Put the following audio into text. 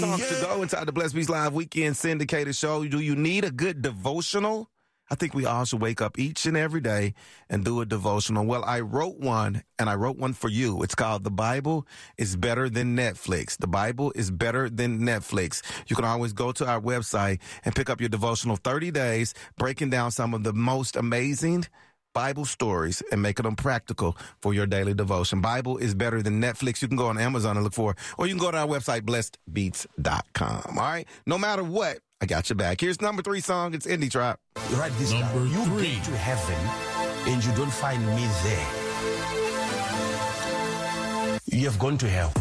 Songs to go inside the Blessed Beats Live Weekend Syndicated Show. Do you need a good devotional? I think we all should wake up each and every day and do a devotional. Well, I wrote one, and I wrote one for you. It's called The Bible is Better Than Netflix. The Bible is better than Netflix. You can always go to our website and pick up your devotional 30 days, breaking down some of the most amazing Bible stories and making them practical for your daily devotion. Bible is better than Netflix. You can go on Amazon and look for it, or you can go to our website, blessedbeats.com. All right? No matter what, I got your back. Here's number 3 song. It's Indie Trap. Write this down. You get to heaven and you don't find me there. You have gone to hell.